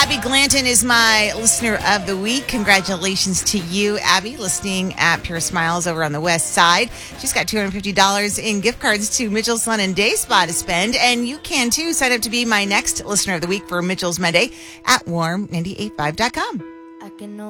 Abby Glanton is my listener of the week. Congratulations to you, Abby, listening at Pure Smiles over on the west side. She's got $250 in gift cards to Mitchell's Sun and Day Spa to spend, and you can too. Sign up to be my next listener of the week for Mitchell's Monday at warm985.com.